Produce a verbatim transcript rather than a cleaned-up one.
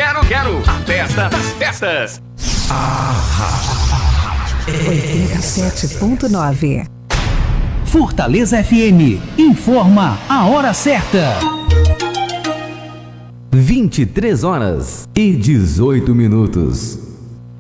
quero, quero. A festa das festas. oitenta e sete ponto nove. Fortaleza F M informa a hora certa. vinte e três horas e dezoito minutos.